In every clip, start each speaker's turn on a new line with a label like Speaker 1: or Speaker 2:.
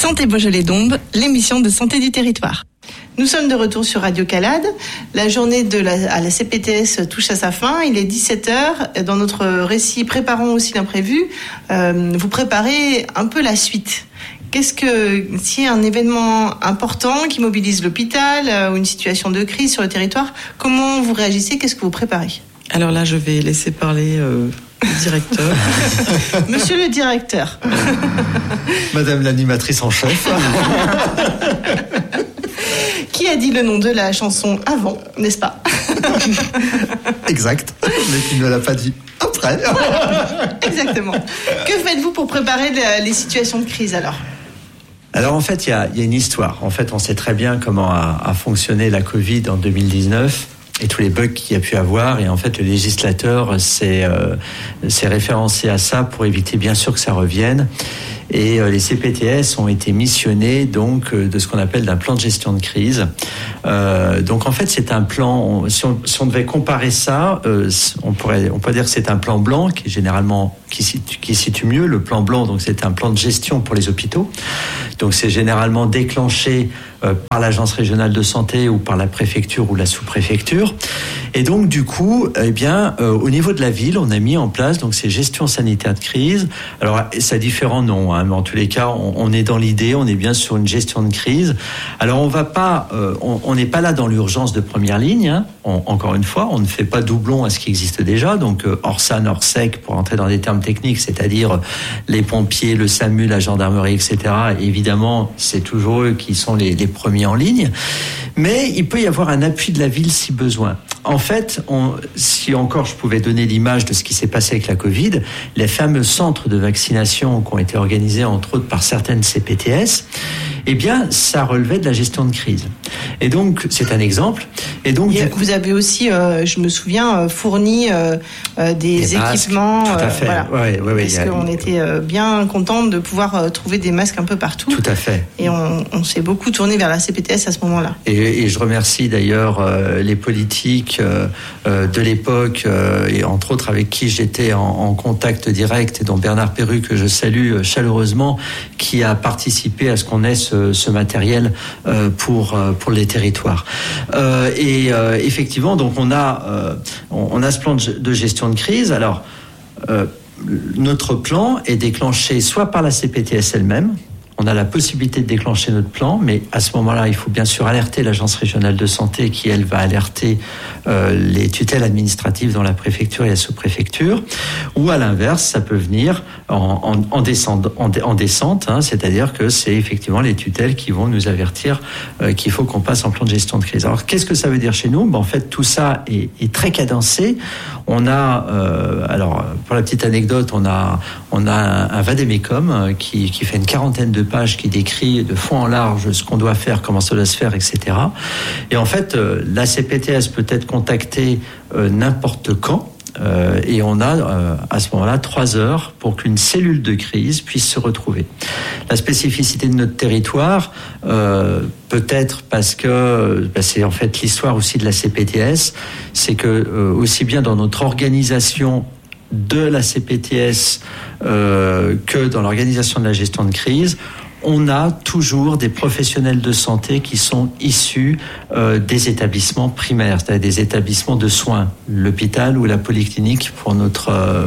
Speaker 1: Santé Beaujolais-Dombes, l'émission de santé du territoire. Nous sommes de retour sur Radio Calade. La journée à la CPTS touche à sa fin. Il est 17h. Dans notre récit Préparons aussi l'imprévu, vous préparez un peu la suite. S'il y a un événement important qui mobilise l'hôpital ou une situation de crise sur le territoire, comment vous réagissez? Qu'est-ce que vous préparez?
Speaker 2: Alors là, je vais laisser parler le directeur.
Speaker 1: Monsieur le directeur.
Speaker 3: Madame l'animatrice en chef.
Speaker 1: Qui a dit le nom de la chanson avant, n'est-ce pas?
Speaker 3: Exact, mais qui ne l'a pas dit après.
Speaker 1: Exactement. Que faites-vous pour préparer les situations de crise alors?
Speaker 3: Alors en fait, il y a une histoire. En fait, on sait très bien comment a fonctionné la Covid en 2019 et tous les bugs qu'il y a pu avoir. Et en fait, le législateur s'est référencé à ça pour éviter bien sûr que ça revienne. Et les CPTS ont été missionnés donc de ce qu'on appelle d'un plan de gestion de crise. Donc en fait, c'est un plan. Si on devait comparer ça, on pourrait dire que c'est un plan blanc qui est généralement qui situe mieux. Le plan blanc, donc c'est un plan de gestion pour les hôpitaux. Donc c'est généralement déclenché par l'agence régionale de santé ou par la préfecture ou la sous-préfecture. Et donc du coup, au niveau de la ville, on a mis en place donc ces gestions sanitaires de crise. Alors ça a différents noms, mais en tous les cas, on est dans l'idée, on est bien sur une gestion de crise. Alors on n'est pas là dans l'urgence de première ligne. Encore une fois, on ne fait pas doublon à ce qui existe déjà. Donc Orsan, Orsec, pour entrer dans des termes techniques, c'est-à-dire les pompiers, le SAMU, la gendarmerie, etc. Évidemment, c'est toujours eux qui sont les premiers en ligne. Mais il peut y avoir un appui de la ville si besoin. En fait, si encore je pouvais donner l'image de ce qui s'est passé avec la Covid, les fameux centres de vaccination qui ont été organisés entre autres par certaines CPTS, ça relevait de la gestion de crise. Et donc, c'est un exemple. Et donc,
Speaker 1: vous avez aussi, je me souviens, fourni des équipements.
Speaker 3: Tout à fait.
Speaker 1: Parce qu'on était bien contents de pouvoir trouver des masques un peu partout.
Speaker 3: Tout à fait.
Speaker 1: Et on s'est beaucoup tourné vers la CPTS à ce moment-là.
Speaker 3: Et je remercie d'ailleurs les politiques de l'époque, et entre autres avec qui j'étais en contact direct, et dont Bernard Perru, que je salue chaleureusement, qui a participé à ce qu'on ait ce matériel pour les territoires. Effectivement, donc on a ce plan de gestion de crise. Alors, notre plan est déclenché soit par la CPTS elle-même. On a la possibilité de déclencher notre plan, mais à ce moment-là, il faut bien sûr alerter l'agence régionale de santé qui, elle, va alerter les tutelles administratives dans la préfecture et la sous-préfecture. Ou à l'inverse, ça peut venir en descente, c'est-à-dire que c'est effectivement les tutelles qui vont nous avertir qu'il faut qu'on passe en plan de gestion de crise. Alors, qu'est-ce que ça veut dire chez nous? En fait, tout ça est très cadencé. On a, alors pour la petite anecdote, on a un vade-mecum qui fait une quarantaine de pages qui décrit de fond en large ce qu'on doit faire, comment ça doit se faire, etc. Et en fait, la CPTS peut être contactée n'importe quand. Et on a à ce moment-là 3 heures pour qu'une cellule de crise puisse se retrouver. La spécificité de notre territoire, peut-être parce que c'est en fait l'histoire aussi de la CPTS, c'est que aussi bien dans notre organisation de la CPTS que dans l'organisation de la gestion de crise, on a toujours des professionnels de santé qui sont issus des établissements primaires, c'est-à-dire des établissements de soins, l'hôpital ou la polyclinique pour notre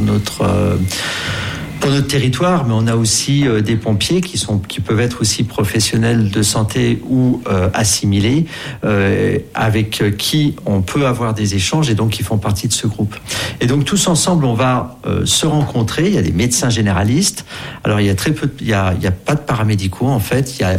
Speaker 3: territoire, mais on a aussi des pompiers qui peuvent être aussi professionnels de santé ou assimilés, avec qui on peut avoir des échanges et donc qui font partie de ce groupe. Et donc tous ensemble, on va se rencontrer. Il y a des médecins généralistes. Alors il y a très peu, il y a pas de paramédicaux en fait. Il y a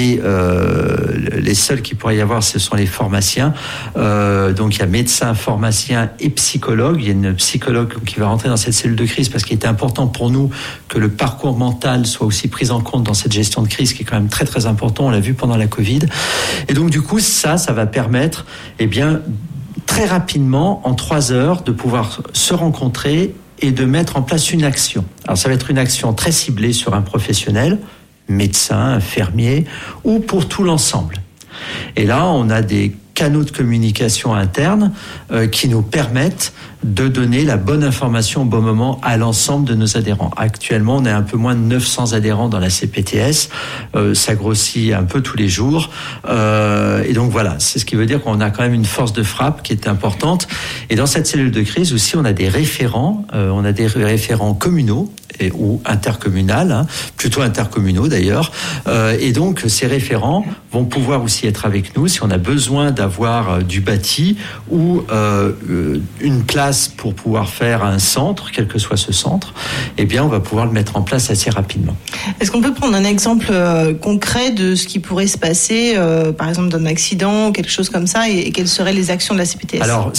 Speaker 3: les seuls qui pourraient y avoir, ce sont les pharmaciens. Donc il y a médecins, pharmaciens et psychologues. Il y a une psychologue qui va rentrer dans cette cellule de crise parce qu'il était important pour nous que le parcours mental soit aussi pris en compte dans cette gestion de crise qui est quand même très très important, on l'a vu pendant la Covid. Et donc du coup ça va permettre très rapidement en 3 heures de pouvoir se rencontrer et de mettre en place une action. Alors ça va être une action très ciblée sur un professionnel, médecin, infirmier ou pour tout l'ensemble. Et là on a des canaux de communication internes qui nous permettent de donner la bonne information au bon moment à l'ensemble de nos adhérents. Actuellement, on est un peu moins de 900 adhérents dans la CPTS. Ça grossit un peu tous les jours. Et donc voilà, c'est ce qui veut dire qu'on a quand même une force de frappe qui est importante. Et dans cette cellule de crise aussi, on a des référents. On a des référents communaux ou intercommunal, plutôt intercommunaux d'ailleurs. Et donc ces référents vont pouvoir aussi être avec nous si on a besoin d'avoir du bâti ou une place pour pouvoir faire un centre, quel que soit ce centre. Eh bien, on va pouvoir le mettre en place assez rapidement.
Speaker 1: Est-ce qu'on peut prendre un exemple concret de ce qui pourrait se passer, par exemple d'un accident ou quelque chose comme ça, et quelles seraient les actions de la CPTS ?
Speaker 3: Alors,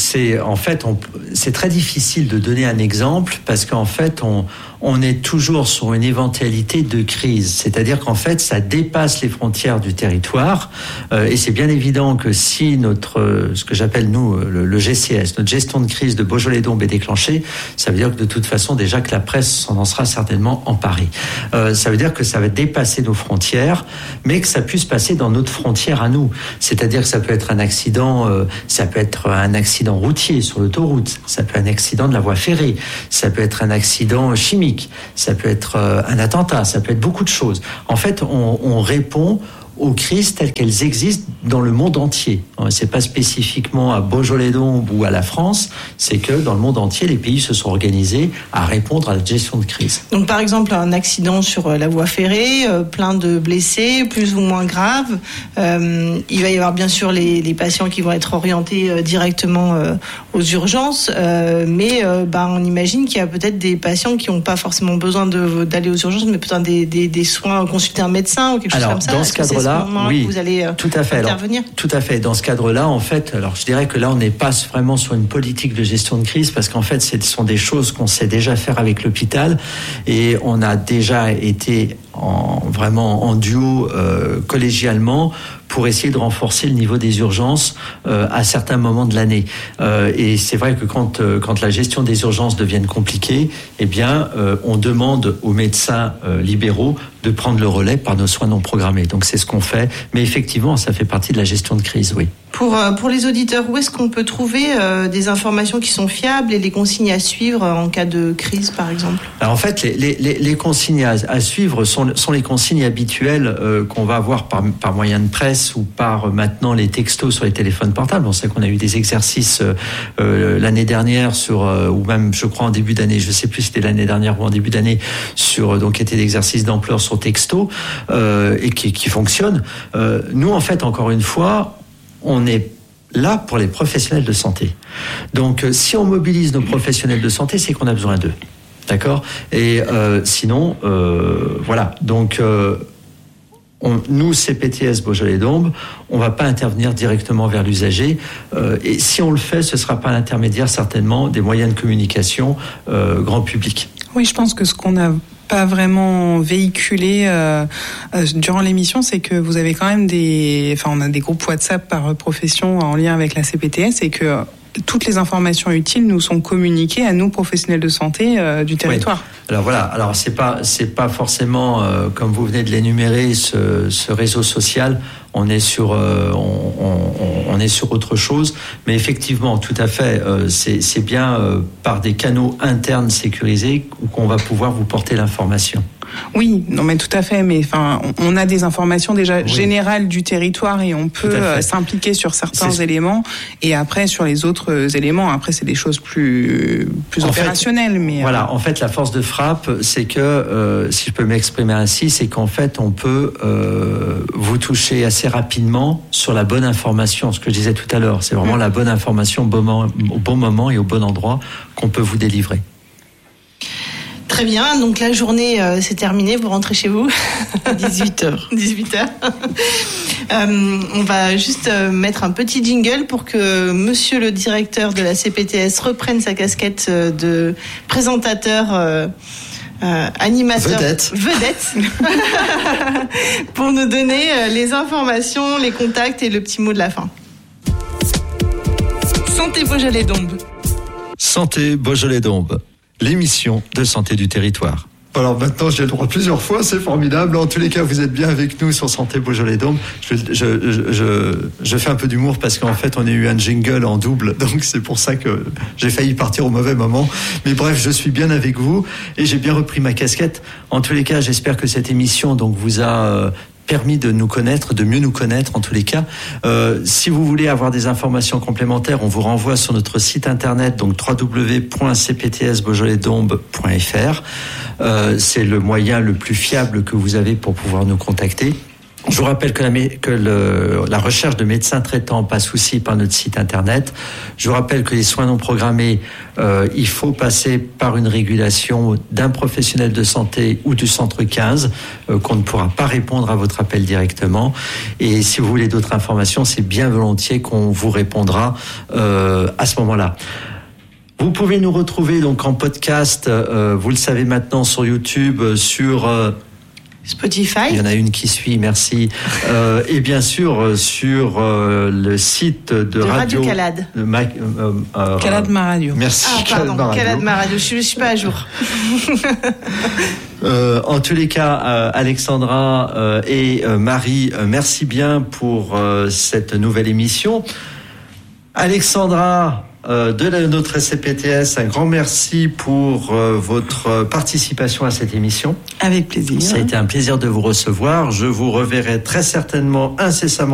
Speaker 3: c'est très difficile de donner un exemple parce qu'en fait, on est toujours sur une éventualité de crise. C'est-à-dire qu'en fait, ça dépasse les frontières du territoire. Et c'est bien évident que si ce que j'appelle nous, le GCS, notre gestion de crise de Beaujolais-Dombes est déclenchée, ça veut dire que de toute façon, déjà que la presse s'en en sera certainement emparée. Ça veut dire que ça va dépasser nos frontières, mais que ça puisse passer dans notre frontière à nous. C'est-à-dire que ça peut être un accident routier sur l'autoroute, ça peut être un accident de la voie ferrée, ça peut être un accident chimique, ça peut être un attentat, ça peut être beaucoup de choses. En fait, on répond aux crises telles qu'elles existent dans le monde entier. C'est pas spécifiquement à Beaujolais-Dombes ou à la France, c'est que dans le monde entier, les pays se sont organisés à répondre à la gestion de crise.
Speaker 1: Donc par exemple, un accident sur la voie ferrée, plein de blessés, plus ou moins graves. Il va y avoir bien sûr les patients qui vont être orientés directement aux urgences, mais on imagine qu'il y a peut-être des patients qui n'ont pas forcément besoin d'aller aux urgences, mais peut-être des soins, consulter un médecin ou quelque chose comme ça.
Speaker 3: Dans ce cadre-là, oui,
Speaker 1: vous allez
Speaker 3: tout à fait.
Speaker 1: intervenir.
Speaker 3: Tout à fait. Dans ce cadre-là, en fait, je dirais que là, on n'est pas vraiment sur une politique de gestion de crise parce qu'en fait, ce sont des choses qu'on sait déjà faire avec l'hôpital et on a déjà été vraiment en duo collégialement pour essayer de renforcer le niveau des urgences à certains moments de l'année. Et c'est vrai que quand la gestion des urgences devient compliquée, eh bien, on demande aux médecins libéraux de prendre le relais par nos soins non programmés. Donc c'est ce qu'on fait. Mais effectivement, ça fait partie de la gestion de crise, oui.
Speaker 1: Pour les auditeurs, où est-ce qu'on peut trouver des informations qui sont fiables et les consignes à suivre en cas de crise, par exemple ?
Speaker 3: Alors en fait, les consignes à suivre sont les consignes habituelles qu'on va avoir par moyen de presse ou par maintenant les textos sur les téléphones portables. On sait qu'on a eu des exercices l'année dernière ou même je crois en début d'année, je sais plus si c'était l'année dernière ou en début d'année, qui étaient des exercices d'ampleur sur texto et qui fonctionnent. Nous en fait, encore une fois, on est là pour les professionnels de santé. Donc, si on mobilise nos professionnels de santé, c'est qu'on a besoin d'eux. D'accord ? Et sinon, voilà. Donc, nous, CPTS Beaujolais-Dombes, on ne va pas intervenir directement vers l'usager. Et si on le fait, ce ne sera pas l'intermédiaire, certainement, des moyens de communication grand public.
Speaker 2: Oui, je pense que ce qu'on a pas vraiment véhiculé durant l'émission, c'est que vous avez quand même on a des groupes WhatsApp par profession en lien avec la CPTS et que toutes les informations utiles nous sont communiquées à nous, professionnels de santé du territoire.
Speaker 3: Oui. Alors voilà, alors c'est pas forcément comme vous venez de l'énumérer ce réseau social. On est sur autre chose, mais effectivement, tout à fait, c'est bien par des canaux internes sécurisés qu'on va pouvoir vous porter l'information.
Speaker 2: Oui, non mais tout à fait, mais on a des informations déjà générales du territoire et on peut s'impliquer sur certains éléments et après sur les autres éléments, après c'est des choses plus opérationnelles. Mais
Speaker 3: voilà, en fait la force de frappe, c'est que si je peux m'exprimer ainsi, c'est qu'en fait on peut vous toucher assez rapidement sur la bonne information. Ce que je disais tout à l'heure, c'est vraiment la bonne information au bon moment et au bon endroit qu'on peut vous délivrer.
Speaker 1: Très bien, donc la journée c'est terminé, vous rentrez chez vous
Speaker 2: 18h.
Speaker 1: 18h. On va juste mettre un petit jingle pour que monsieur le directeur de la CPTS reprenne sa casquette de présentateur animateur vedette pour nous donner les informations, les contacts et le petit mot de la fin. Santé Beaujolais-Dombes.
Speaker 4: Santé Beaujolais-Dombes, l'émission de santé du territoire.
Speaker 3: Alors maintenant, j'ai le droit plusieurs fois, c'est formidable. En tous les cas, vous êtes bien avec nous sur Santé Beaujolais-Dôme. Je fais un peu d'humour parce qu'en fait, on a eu un jingle en double, donc c'est pour ça que j'ai failli partir au mauvais moment. Mais bref, je suis bien avec vous et j'ai bien repris ma casquette. En tous les cas, j'espère que cette émission donc vous a permis de nous connaître, de mieux nous connaître en tous les cas. Si vous voulez avoir des informations complémentaires, on vous renvoie sur notre site internet, donc www.cptsbeaujolais-dombes.fr. C'est le moyen le plus fiable que vous avez pour pouvoir nous contacter. Je vous rappelle que la recherche de médecins traitants passe aussi par notre site internet. Je vous rappelle que les soins non programmés, il faut passer par une régulation d'un professionnel de santé ou du centre 15, qu'on ne pourra pas répondre à votre appel directement. Et si vous voulez d'autres informations, c'est bien volontiers qu'on vous répondra à ce moment-là. Vous pouvez nous retrouver donc en podcast, vous le savez maintenant, sur YouTube, sur
Speaker 1: Spotify.
Speaker 3: Il y en a une qui suit, merci. Et bien sûr, sur le site de Radio
Speaker 1: Calade.
Speaker 2: Calade Ma Radio.
Speaker 3: Merci.
Speaker 1: Pardon, Calade Ma Radio. Je suis pas à jour.
Speaker 3: En tous les cas, Alexandra et Marie, merci bien pour cette nouvelle émission. Alexandra, de notre SCPTS, un grand merci pour votre participation à cette émission.
Speaker 2: Avec plaisir.
Speaker 3: Ça a été un plaisir de vous recevoir. Je vous reverrai très certainement incessamment